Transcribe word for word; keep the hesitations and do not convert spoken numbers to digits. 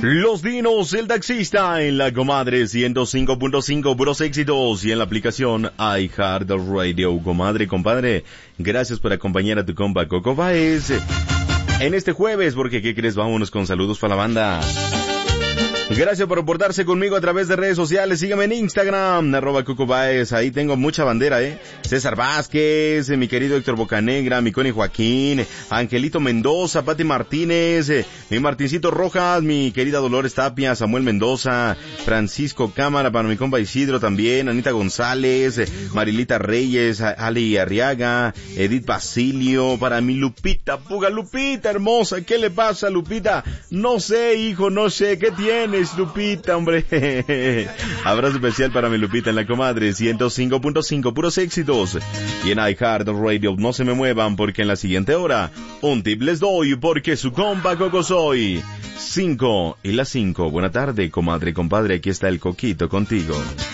Los Dinos, el taxista en la comadre ciento cinco punto cinco, puros éxitos, y en la aplicación iHeartRadio. Comadre, compadre, gracias por acompañar a tu compa Coco Baez en este jueves, porque ¿qué crees? Vámonos con saludos para la banda. Gracias por reportarse conmigo a través de redes sociales. Sígueme en Instagram, arroba Coco Baez. Ahí tengo mucha bandera, ¿eh? César Vázquez, mi querido Héctor Bocanegra, mi Connie Joaquín, Angelito Mendoza, Pati Martínez, mi Martincito Rojas, mi querida Dolores Tapia, Samuel Mendoza, Francisco Cámara, para mi compa Isidro también, Anita González, Marilita Reyes, Ali Arriaga, Edith Basilio, para mi Lupita Puga. Lupita, hermosa, ¿qué le pasa, Lupita? No sé, hijo, no sé, ¿qué tienes, Lupita, hombre? Abrazo especial para mi Lupita en la comadre ciento cinco punto cinco, puros éxitos. Y en iHeartRadio, no se me muevan, porque en la siguiente hora un tip les doy, porque su compa Coco soy. Cinco y las cinco. Buena tarde, comadre, compadre, aquí está el Coquito contigo.